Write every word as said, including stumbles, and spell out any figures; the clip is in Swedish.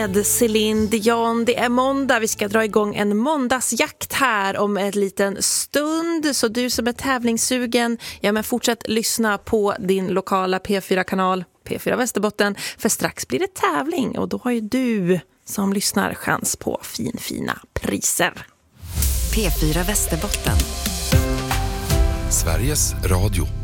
Med Céline Dion. Det är måndag. Vi ska dra igång en måndagsjakt här om en liten stund. Så du som är tävlingssugen, ja men fortsätt lyssna på din lokala P fyra-kanal, P fyra Västerbotten. För strax blir det tävling och då har ju du som lyssnar chans på fin, fina priser. P fyra Västerbotten. Sveriges Radio.